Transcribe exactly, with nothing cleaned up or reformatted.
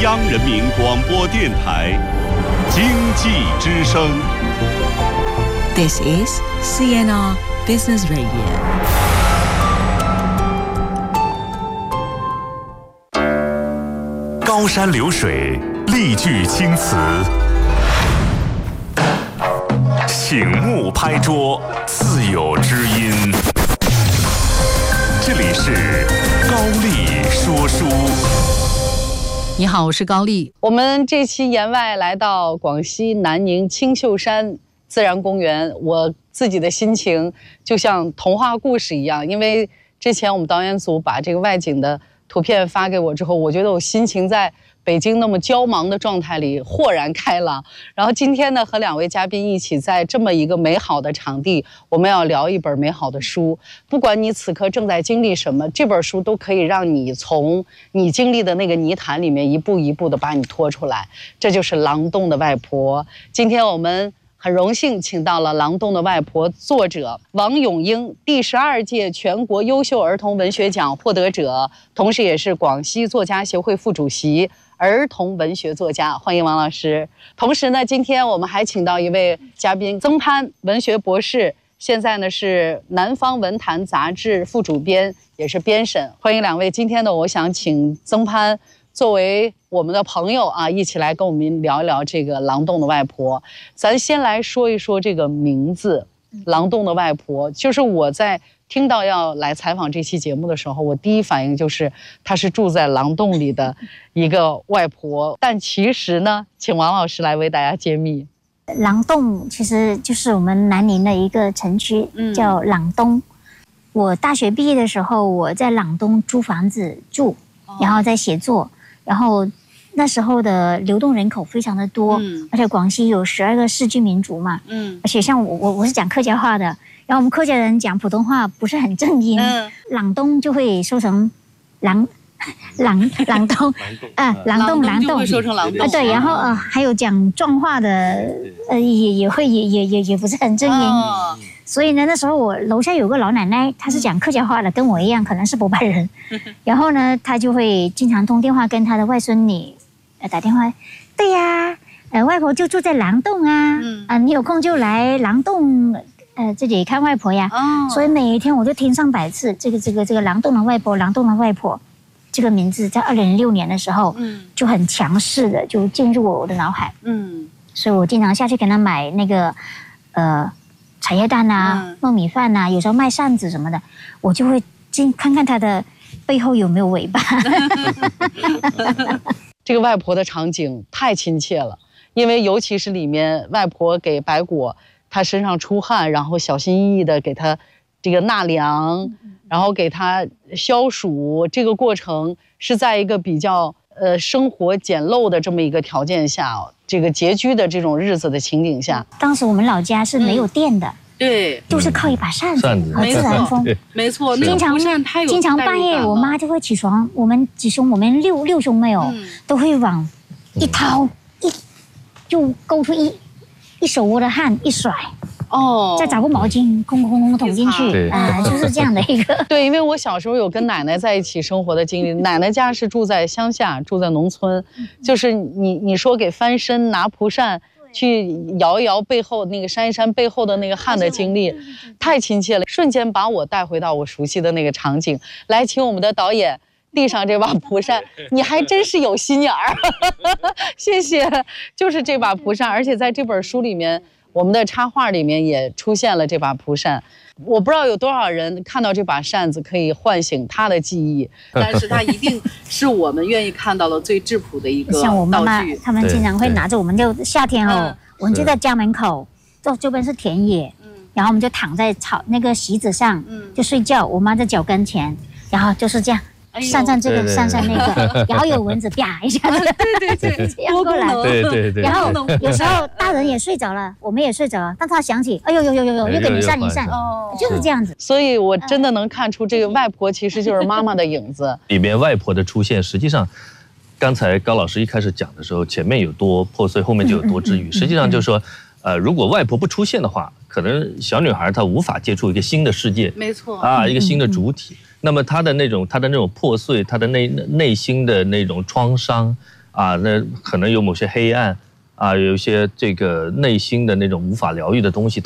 央人民广播电台经济之声。 This is C N R Business Radio。 高山流水，丽句青词，醒目拍桌，自有知音。这里是高丽说书。 你好，我是高丽。 我们这期言外来到广西南宁青秀山自然公园，我自己的心情就像童话故事一样，因为之前我们导演组把这个外景的图片发给我之后，我觉得我心情在北京那么焦忙的状态里豁然开朗。然后今天呢，和两位嘉宾一起在这么一个美好的场地，我们要聊一本美好的书。不管你此刻正在经历什么，这本书都可以让你从你经历的那个泥潭里面一步一步的把你拖出来。这就是《狼洞的外婆》。今天我们很荣幸请到了《狼洞的外婆》作者王永英，第十二届全国优秀儿童文学奖获得者，同时也是广西作家协会副主席，儿童文学作家。欢迎王老师。同时呢，今天我们还请到一位嘉宾，曾潘，文学博士，现在呢是南方文坛杂志副主编，也是编审。欢迎两位。今天呢，我想请曾潘作为我们的朋友啊，一起来跟我们聊一聊这个《狼洞的外婆》。咱先来说一说这个名字《狼洞的外婆》，就是我在听到要来采访这期节目的时候，我第一反应就是她是住在狼洞里的一个外婆。但其实呢，请王老师来为大家揭秘。 狼洞其实就是我们南宁的一个城区，叫朗东。我大学毕业的时候，我在朗东租房子住，然后在写作。然后那时候的流动人口非常的多，嗯、而且广西有十二个市居民族嘛，嗯，而且像我我我是讲客家话的，然后我们客家人讲普通话不是很正音，嗯、朗东就会说成朗朗朗东啊，朗东朗东会说成朗东啊，对，然后呃还有讲壮话的，呃也也会也也也也不是很正音。哦，所以呢，那时候我楼下有个老奶奶，她是讲客家话的，跟我一样，可能是柏柏人。然后呢，她就会经常通电话跟她的外孙女，呃，打电话。对呀，呃，外婆就住在狼洞啊，嗯、啊，你有空就来狼洞，呃，这里看外婆呀。哦。所以每一天我就听上百次这个这个这个狼洞的外婆，狼洞的外婆，这个名字在二零零六年的时候，嗯，就很强势的就进入我的脑海。嗯。所以我经常下去给她买那个，呃。茶叶蛋啊，糯米饭啊，有时候卖扇子什么的，我就会进看看它的背后有没有尾巴。 这个外婆的场景太亲切了，因为尤其是里面外婆给白果她身上出汗，然后小心翼翼的给她这个纳凉，然后给她消暑，这个过程是在一个比较呃生活简陋的这么一个条件下，这个拮据的这种日子的情景下， 当时我们老家是没有电的， 嗯、对， 就是靠一把扇子和自然风， 没错， 经常经常半夜我妈就会起床，我们几兄我们六六兄妹哦，嗯、都会往一掏一就勾出一一手窝的汗一甩。哦，再找个毛巾，空空空空捅进去，啊、呃，就是这样的一个。 对，因为我小时候有跟奶奶在一起生活的经历，奶奶家是住在乡下，住在农村，就是你你说给翻身拿蒲扇去摇一摇背后那个扇一扇背后的那个汗的经历，太亲切了，瞬间把我带回到我熟悉的那个场景。来，请我们的导演递上这把蒲扇，你还真是有心眼儿，谢谢。就是这把蒲扇，而且在这本书里面。我们的插画里面也出现了这把蒲扇，我不知道有多少人看到这把扇子可以唤醒他的记忆，但是它一定是我们愿意看到的最质朴的一个道具。 像我妈妈，他们经常会拿着，我们就夏天哦，嗯、我们就在家门口，这这边是田野，嗯、然后我们就躺在草那个席子上，嗯、就睡觉。我妈在脚跟前，然后就是这样。扇扇这个，扇扇那个，然后有蚊子啪一下子， 对对对， 这样过来， 对对对。 然后有时候大人也睡着了，我们也睡着了，但他想起，哎呦呦呦呦呦，又给你扇一扇，就是这样子。 所以我真的能看出，这个外婆其实就是妈妈的影子。 里面外婆的出现，实际上，刚才高老师一开始讲的时候，前面有多破碎，后面就有多治愈。实际上就是说，呃，如果外婆不出现的话，可能小女孩她无法接触一个新的世界， 没错啊，一个新的主体。那么她的那种她的那种破碎，她的内内心的那种创伤啊，那可能有某些黑暗啊，有一些这个内心的那种无法疗愈的东西。